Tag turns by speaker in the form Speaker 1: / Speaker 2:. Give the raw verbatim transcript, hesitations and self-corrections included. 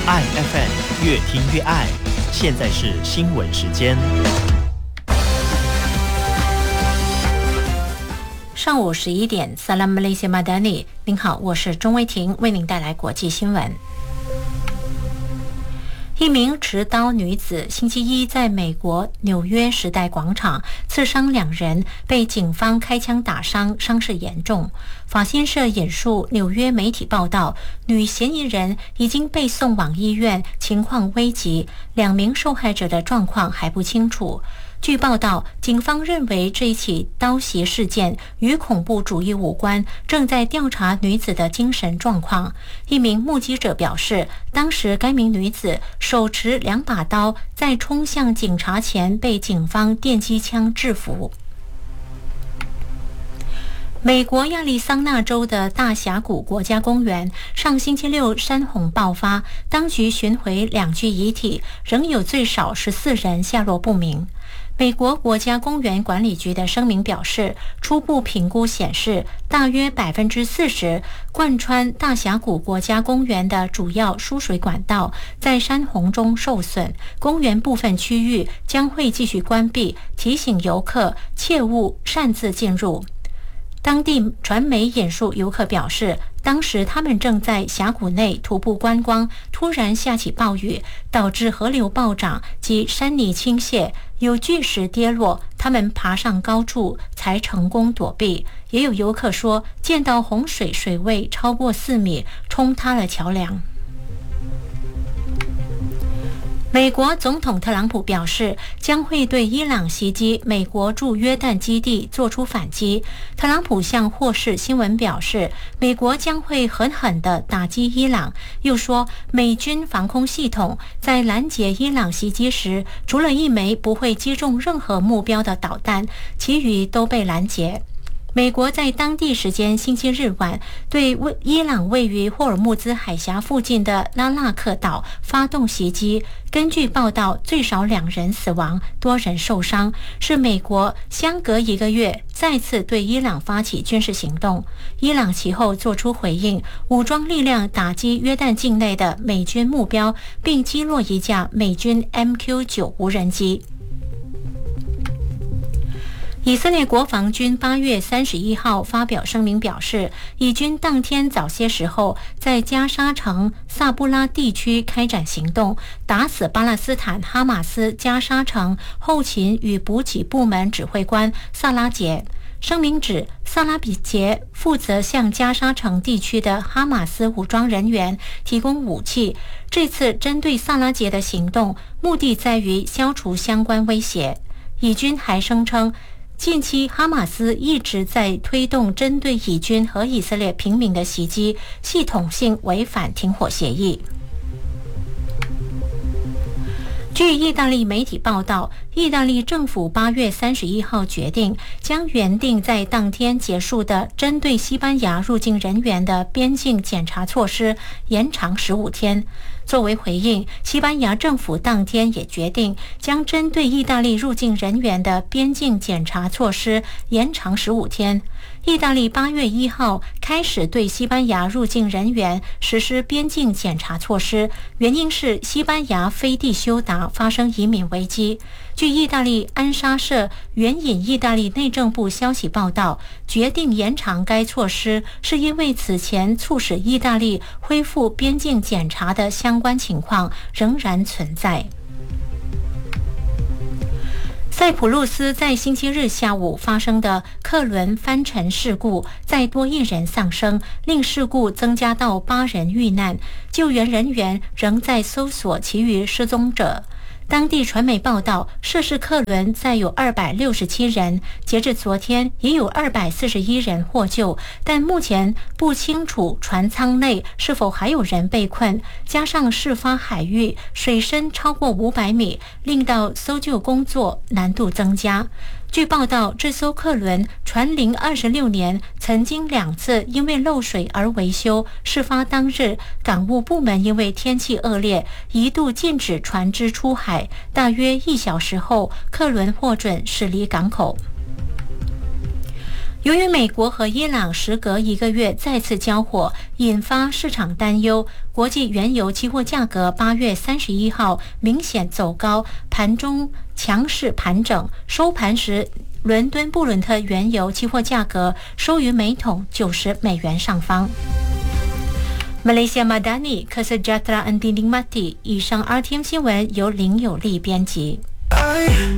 Speaker 1: 爱 F M 越听越爱。现在是新闻时间。
Speaker 2: 上午十一点 Salam Malaysia Madani， 您好，我是钟威婷，为您带来国际新闻。一名持刀女子星期一在美国纽约时代广场刺伤两人，被警方开枪打伤，伤势严重。法新社引述纽约媒体报道，女嫌疑人已经被送往医院，情况危急，两名受害者的状况还不清楚。据报道，警方认为这一起刀袭事件与恐怖主义无关，正在调查女子的精神状况。一名目击者表示，当时该名女子手持两把刀，在冲向警察前被警方电击枪制服。美国亚利桑那州的大峡谷国家公园上星期六山洪爆发，当局寻回两具遗体，仍有最少十四人下落不明。美国国家公园管理局的声明表示，初步评估显示，大约 百分之四十 贯穿大峡谷国家公园的主要输水管道在山洪中受损，公园部分区域将会继续关闭，提醒游客切勿擅自进入。当地传媒引述游客表示，当时他们正在峡谷内徒步观光，突然下起暴雨，导致河流暴涨及山泥倾泻，有巨石跌落，他们爬上高处才成功躲避。也有游客说，见到洪水水位超过四米，冲塌了桥梁。美国总统特朗普表示，将会对伊朗袭击美国驻约旦基地做出反击。特朗普向霍士新闻表示，美国将会狠狠地打击伊朗，又说美军防空系统在拦截伊朗袭击时，除了一枚不会击中任何目标的导弹，其余都被拦截。美国在当地时间星期日晚对伊朗位于霍尔木兹海峡附近的拉纳克岛发动袭击，根据报道，最少两人死亡，多人受伤，是美国相隔一个月再次对伊朗发起军事行动。伊朗其后作出回应，武装力量打击约旦境内的美军目标，并击落一架美军 M Q 九 无人机。以色列国防军八月三十一号发表声明表示，以军当天早些时候在加沙城萨布拉地区开展行动，打死巴勒斯坦哈马斯加沙城后勤与补给部门指挥官萨拉杰。声明指，萨拉比杰负责向加沙城地区的哈马斯武装人员提供武器。这次针对萨拉杰的行动，目的在于消除相关威胁。以军还声称，近期哈马斯一直在推动针对以军和以色列平民的袭击，系统性违反停火协议。据意大利媒体报道，意大利政府八月三十一号决定，将原定在当天结束的针对西班牙入境人员的边境检查措施延长十五天。作为回应，西班牙政府当天也决定将针对意大利入境人员的边境检查措施延长十五天。意大利八月一号开始对西班牙入境人员实施边境检查措施，原因是西班牙飞地休达发生移民危机。据意大利安莎社援引意大利内政部消息报道，决定延长该措施是因为此前促使意大利恢复边境检查的相关情况仍然存在。塞浦路斯在星期日下午发生的客轮翻沉事故，再多一人丧生，令事故增加到八人遇难，救援人员仍在搜索其余失踪者。当地传媒报道，涉事客轮载有二百六十七人，截至昨天也有二百四十一人获救，但目前不清楚船舱内是否还有人被困，加上事发海域水深超过五百米，令到搜救工作难度增加。据报道，这艘客轮船龄二十六年，曾经两次因为漏水而维修。事发当日，港务部门因为天气恶劣，一度禁止船只出海。大约一小时后，客轮获准驶离港口。 由于美国和伊朗时隔一个月再次交火，引发市场担忧，国际原油期货价格八月三十一号明显走高，盘中强势盘整，收盘时伦敦布伦特原油期货价格收于每桶九十美元上方。Malaysia Madani Kesejahteraan Dinding Mati。以上 R T M 新闻由林有利编辑。